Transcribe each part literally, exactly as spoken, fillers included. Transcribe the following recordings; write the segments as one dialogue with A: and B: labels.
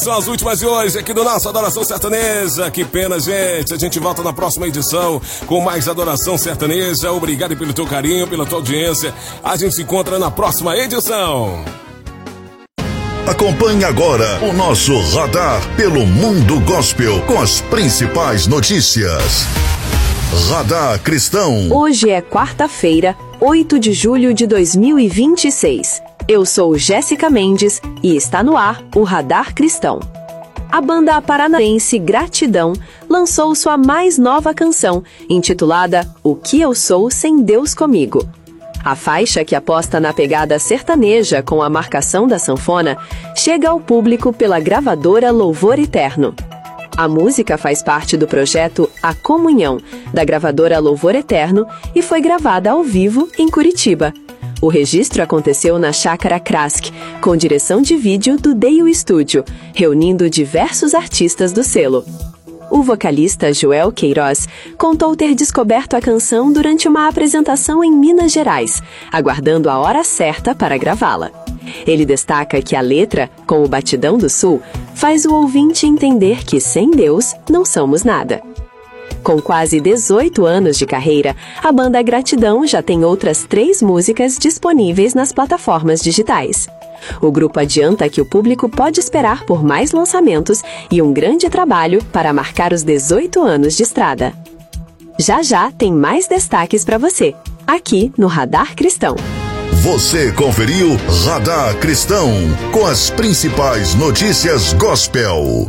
A: São as últimas de hoje aqui do nosso Adoração Sertaneja. Que pena, gente. A gente volta na próxima edição com mais Adoração Sertaneja. Obrigado pelo teu carinho, pela tua audiência. A gente se encontra na próxima edição.
B: Acompanhe agora o nosso Radar pelo Mundo Gospel com as principais notícias. Radar Cristão.
C: Hoje é quarta-feira, oito de julho de dois mil e vinte e seis. Eu sou Jéssica Mendes e está no ar o Radar Cristão. A banda paranaense Gratidão lançou sua mais nova canção, intitulada O Que Eu Sou Sem Deus Comigo. A faixa, que aposta na pegada sertaneja com a marcação da sanfona, chega ao público pela gravadora Louvor Eterno. A música faz parte do projeto A Comunhão, da gravadora Louvor Eterno, e foi gravada ao vivo em Curitiba. O registro aconteceu na Chácara Krask, com direção de vídeo do Deio Studio, reunindo diversos artistas do selo. O vocalista Joel Queiroz contou ter descoberto a canção durante uma apresentação em Minas Gerais, aguardando a hora certa para gravá-la. Ele destaca que a letra, com o batidão do sul, faz o ouvinte entender que sem Deus não somos nada. Com quase dezoito anos de carreira, a banda Gratidão já tem outras três músicas disponíveis nas plataformas digitais. O grupo adianta que o público pode esperar por mais lançamentos e um grande trabalho para marcar os dezoito anos de estrada. Já já tem mais destaques para você, aqui no Radar Cristão.
B: Você conferiu Radar Cristão com as principais notícias gospel.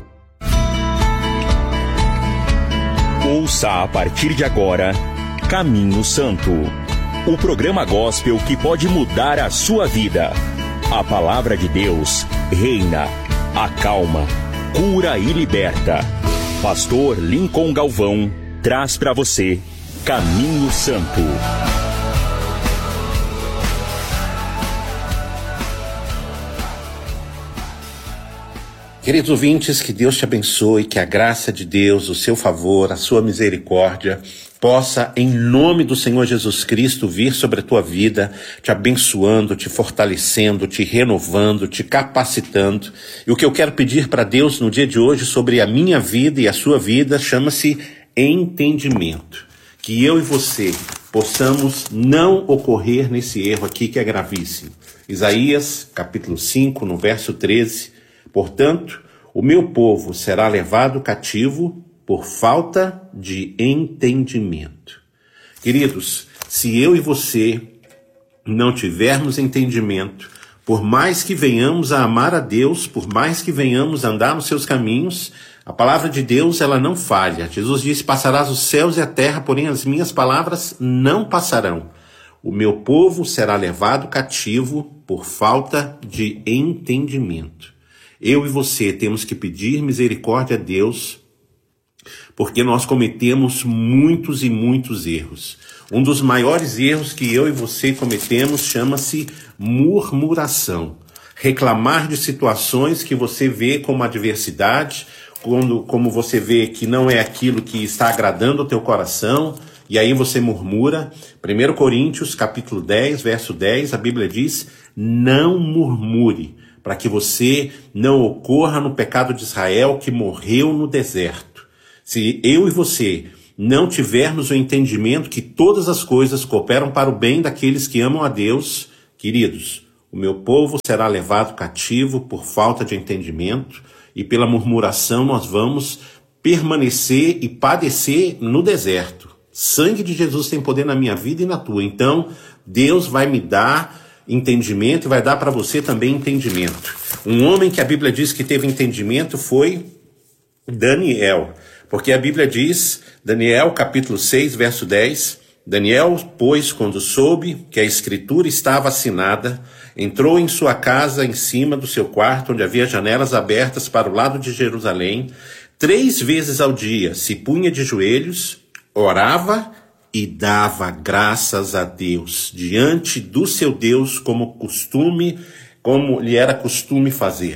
D: Ouça a partir de agora Caminho Santo, o programa gospel que pode mudar a sua vida. A palavra de Deus reina, acalma, cura e liberta. Pastor Lincoln Galvão traz para você Caminho Santo.
E: Queridos ouvintes, que Deus te abençoe, que a graça de Deus, o seu favor, a sua misericórdia possa, em nome do Senhor Jesus Cristo, vir sobre a tua vida, te abençoando, te fortalecendo, te renovando, te capacitando. E o que eu quero pedir para Deus no dia de hoje sobre a minha vida e a sua vida chama-se entendimento. Que eu e você possamos não ocorrer nesse erro aqui que é gravíssimo. Isaías, capítulo cinco, no verso treze. Portanto, o meu povo será levado cativo por falta de entendimento. Queridos, se eu e você não tivermos entendimento, por mais que venhamos a amar a Deus, por mais que venhamos a andar nos seus caminhos, a palavra de Deus, ela não falha. Jesus disse, passarás os céus e a terra, porém as minhas palavras não passarão. O meu povo será levado cativo por falta de entendimento. Eu e você temos que pedir misericórdia a Deus, porque nós cometemos muitos e muitos erros. Um dos maiores erros que eu e você cometemos chama-se murmuração. Reclamar de situações que você vê como adversidade, quando, como você vê que não é aquilo que está agradando ao teu coração, e aí você murmura. primeiro Coríntios, capítulo dez, verso dez, a Bíblia diz, não murmure, para que você não ocorra no pecado de Israel que morreu no deserto. Se eu e você não tivermos o entendimento que todas as coisas cooperam para o bem daqueles que amam a Deus, queridos, o meu povo será levado cativo por falta de entendimento e pela murmuração nós vamos permanecer e padecer no deserto. Sangue de Jesus tem poder na minha vida e na tua. Então, Deus vai me dar entendimento e vai dar para você também entendimento. Um homem que a Bíblia diz que teve entendimento foi Daniel, porque a Bíblia diz, Daniel capítulo seis, verso dez, Daniel, pois, quando soube que a escritura estava assinada, entrou em sua casa em cima do seu quarto, onde havia janelas abertas para o lado de Jerusalém, três vezes ao dia se punha de joelhos, orava e dava graças a Deus, diante do seu Deus, como costume, como lhe era costume fazer.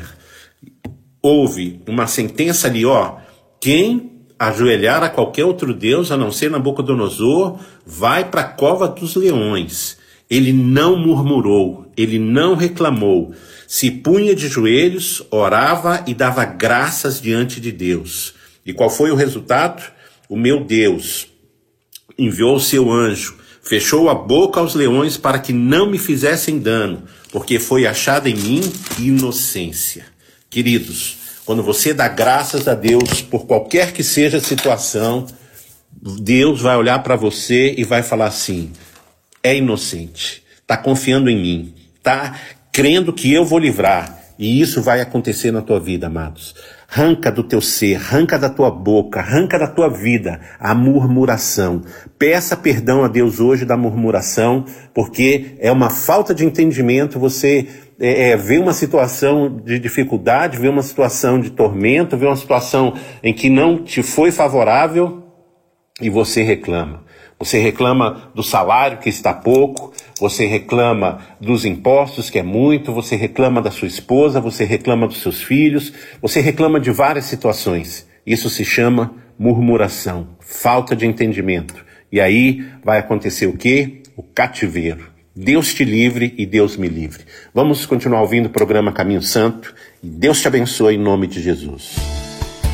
E: Houve uma sentença ali, ó, quem ajoelhar a qualquer outro Deus, a não ser Nabucodonosor, vai para a cova dos leões. Ele não murmurou, ele não reclamou, se punha de joelhos, orava e dava graças diante de Deus. E qual foi o resultado? O meu Deus enviou o seu anjo, fechou a boca aos leões para que não me fizessem dano, porque foi achada em mim inocência. Queridos, quando você dá graças a Deus por qualquer que seja a situação, Deus vai olhar para você e vai falar assim: é inocente, está confiando em mim, está crendo que eu vou livrar. E isso vai acontecer na tua vida, amados. Arranca do teu ser, arranca da tua boca, arranca da tua vida a murmuração. Peça perdão a Deus hoje da murmuração, porque é uma falta de entendimento. Você é, é, vê uma situação de dificuldade, vê uma situação de tormento, vê uma situação em que não te foi favorável e você reclama. Você reclama do salário que está pouco, você reclama dos impostos que é muito, você reclama da sua esposa, você reclama dos seus filhos, você reclama de várias situações. Isso se chama murmuração, falta de entendimento. E aí vai acontecer o quê? O cativeiro. Deus te livre e Deus me livre. Vamos continuar ouvindo o programa Caminho Santo e Deus te abençoe em nome de Jesus.